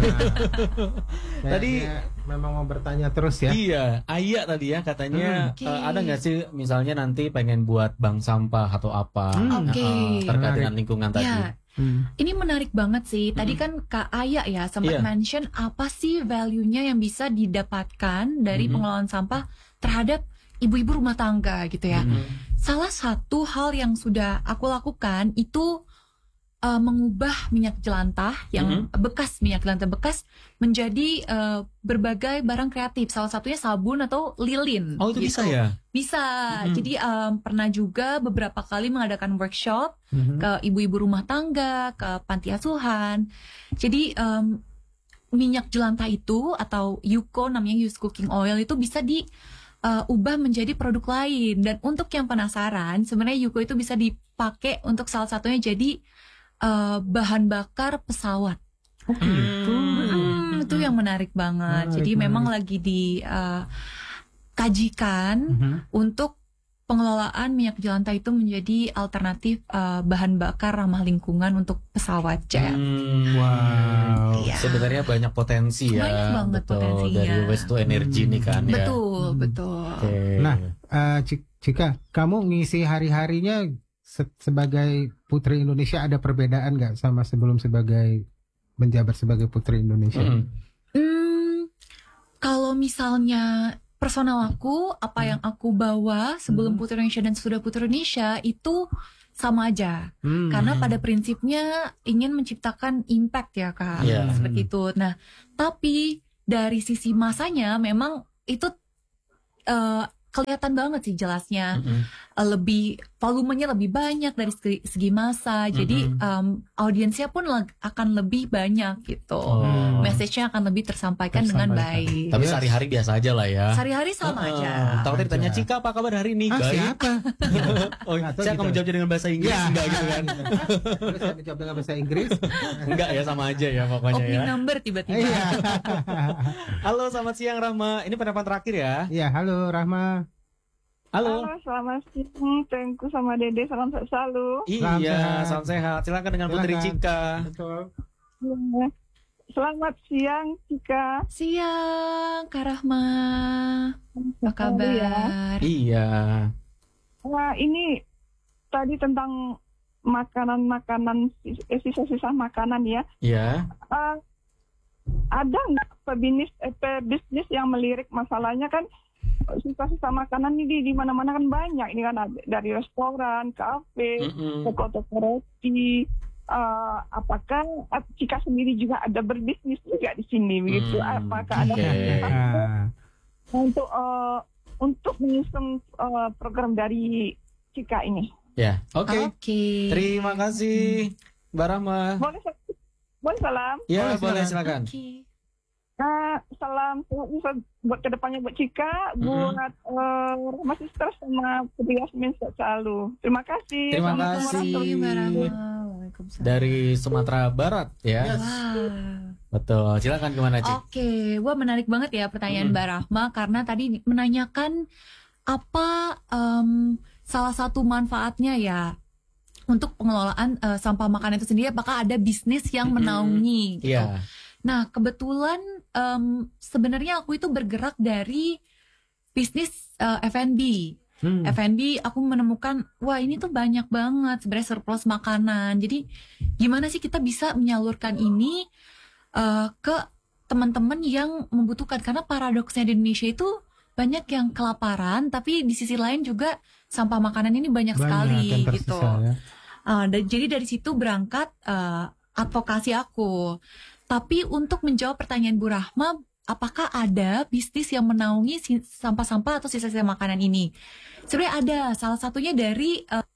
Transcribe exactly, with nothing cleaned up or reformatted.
Tadi memang mau bertanya terus ya. Iya, Aya tadi ya katanya, Hmm, okay. uh, ada nggak sih misalnya nanti pengen buat bank sampah atau apa Hmm, Oke. uh, terkait Menarik. dengan lingkungan tadi? Ya, Hmm. ini menarik banget sih. Tadi kan Kak Aya ya sempat Iya. mention apa sih value-nya yang bisa didapatkan dari Mhm. pengelolaan sampah terhadap ibu-ibu rumah tangga gitu ya. Mhm. Salah satu hal yang sudah aku lakukan itu uh, mengubah minyak jelantah yang bekas, minyak jelantah bekas menjadi uh, berbagai barang kreatif. Salah satunya sabun atau lilin. Oh itu gitu. bisa ya? Bisa. Mhm. Jadi um, pernah juga beberapa kali mengadakan workshop Mhm. ke ibu-ibu rumah tangga, ke panti asuhan. Jadi um, minyak jelantah itu atau Yuko namanya used cooking oil itu bisa di uh, ubah menjadi produk lain. Dan untuk yang penasaran, sebenarnya Yuko itu bisa dipakai untuk salah satunya jadi uh, bahan bakar pesawat. Oh gitu. Hmm, itu yang menarik banget. Menarik, Jadi menarik. memang lagi di uh, kajikan Mhm. untuk pengelolaan minyak jelantah itu menjadi alternatif uh, bahan bakar ramah lingkungan untuk pesawat jet. Hmm, Wow. Iya. Sebenarnya banyak potensi ya. Banyak banget betul, potensinya. dari waste to energy nih kan ya. Betul, betul. Oke. Nah, eh, Cik- Cika, kamu ngisi hari-harinya se- sebagai Putri Indonesia ada perbedaan nggak sama sebelum sebagai menjabat sebagai Putri Indonesia? Mm. Hmm, kalau misalnya personal aku, apa yang aku bawa sebelum Putri Indonesia dan sudah Putri Indonesia itu sama aja. Hmm. Karena pada prinsipnya ingin menciptakan impact ya Kak, Iya. seperti itu. Nah, tapi dari sisi masanya memang itu eh, kelihatan banget sih jelasnya. Mm-mm. Eh, lebih volumenya lebih banyak dari segi, segi masa. Jadi Mhm. em, audiensnya pun leg- akan lebih banyak gitu. Oh. Message-nya akan lebih tersampaikan, dengan Tersampaikan. baik. Tapi Yes. sehari-hari biasa aja lah ya. Sehari-hari sama Heeh. aja. Tahu tadi ditanya Aja. Cika apa kabar hari ini? Ah, Baik. siapa? Oh, Atau saya akan gitu. menjawabnya dengan bahasa Inggris Ya. enggak gitu kan? Terus saya menjawab dengan bahasa Inggris. Enggak ya, sama aja ya pokoknya Opening ya. number tiba-tiba. Iya. Halo, selamat siang Rahma. Ini pendapat terakhir ya. Iya, halo Rahma. Halo. Halo, selamat siang, Tengku sama Dede, salam sehat selalu. Salam Iya, sehat. salam sehat. Silakan dengan Putri Silakan. Cika. Betul. Selamat siang, Cika. Siang, Kak Rahma. Apa kabar? Ya. Iya. Wah, ini tadi tentang makanan-makanan, eh, sisa-sisa makanan ya. Iya. Eh, ada nggak pebisnis, eh, pebisnis yang melirik masalahnya kan sisa-sisa makanan ini di mana-mana kan banyak. Ini kan ada dari restoran, kafe, Mm-mm. toko-toko roti. Eh, apakah eh, Cika sendiri juga ada berbisnis juga di sini begitu? Hmm, Apakah ada oke. Ah. untuk eh, untuk mengusung eh, program dari Cika ini? Ya, oke. Oke. Terima kasih Mbak Rahma. Boleh boleh salam. Ya, Boleh, boleh silakan. silakan. Oke. Nah, salam sehat buat kedepannya buat Cika, Mm-mm. buat uh, Rahma Sister sama Putri Yasmin sehat selalu. Terima kasih. Terima Assalamualaikum kasih. Terima warahmatullahi kasih, Mbak wabarakatuh. Rahma. Waalaikumsalam. Dari Sumatera Barat ya. Wah. Betul. Silakan gimana, Cik? Oke, wah menarik banget ya pertanyaan Hmm. Mbak Rahma karena tadi menanyakan apa em, salah satu manfaatnya ya untuk pengelolaan eh, sampah makanan itu sendiri. Apakah ada bisnis yang Mm-mm. menaungi? Gitu. Iya. Nah kebetulan em, sebenarnya aku itu bergerak dari bisnis eh, F and B. Hmm. F and B aku menemukan wah ini tuh banyak banget sebenarnya surplus makanan. Jadi gimana sih kita bisa menyalurkan ini uh, ke teman-teman yang membutuhkan, karena paradoksnya di Indonesia itu banyak yang kelaparan tapi di sisi lain juga sampah makanan ini banyak, Banyak sekali yang tersisa, gitu. ya. Uh, dan jadi dari situ berangkat uh, advokasi aku. Tapi untuk menjawab pertanyaan Bu Rahma, apakah ada bisnis yang menaungi si- sampah-sampah atau sisa-sisa makanan ini? Sebenarnya ada. Salah satunya dari uh,